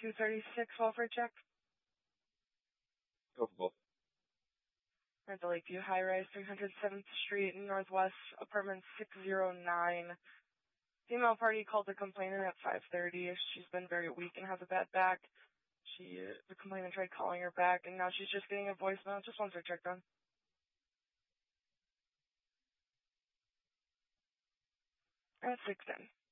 236 welfare check. Go for both. At the Lakeview High-Rise, 307th Street, Northwest, apartment 609. Female party called the complainant at 5:30. She's been very weak and has a bad back. The complainant tried calling her back, and now she's just getting a voicemail. Just wants her checked on. At 6:10.